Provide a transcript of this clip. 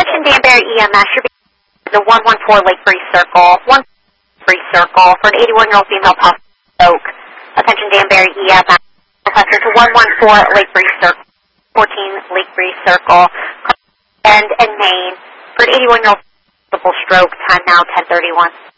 Attention Danbury EMS, you're being the 114 Lake Breeze Circle, 1 Breeze Circle for an 81-year-old female puff stroke. Attention Danbury EMS, passenger to 114 Lake Breeze Circle, 14 Lake Breeze Circle, and Maine for an 81-year-old stroke, time now 10:31.